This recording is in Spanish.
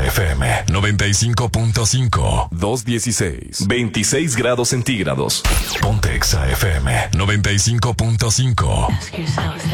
FM 95.5. 216. 26 grados centígrados. Ponte Exa FM 95.5.